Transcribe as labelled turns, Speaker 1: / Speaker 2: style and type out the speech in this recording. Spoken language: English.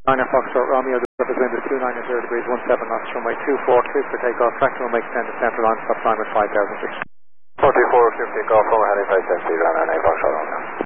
Speaker 1: 9 Foxtrot Romeo, the wind is 29 at 0 degrees 17 knots, runway 24, clear for takeoff, fractional runway extended centre line, stop time at 5,000 feet.
Speaker 2: 44, clear for takeoff, over heading 570, runway 9 Foxtrot Romeo.